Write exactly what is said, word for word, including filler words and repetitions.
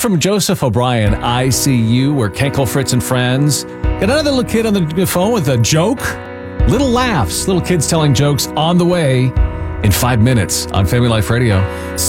from Joseph O'Brien, I See You, where Kenkel, Fritz, and Friends. Got another little kid on the phone with a joke. Little laughs. Little kids telling jokes on the way in five minutes on Family Life Radio.